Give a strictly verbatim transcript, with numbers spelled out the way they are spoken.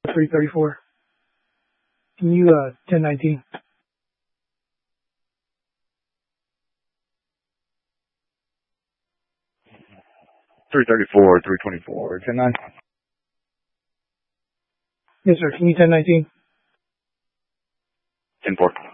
three thirty-four. Can you, uh, ten nineteen? three thirty-four, three twenty-four, ten nine. Yes, sir. Can you ten nineteen? ten four.